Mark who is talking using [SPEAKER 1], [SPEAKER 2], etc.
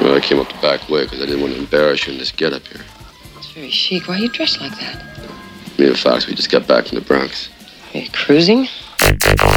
[SPEAKER 1] Well, I came up the back way because I didn't want to embarrass you in this get-up here.
[SPEAKER 2] It's very chic. Why are you dressed like that?
[SPEAKER 1] Me and Fox, we just got back from the Bronx.
[SPEAKER 2] Are you cruising?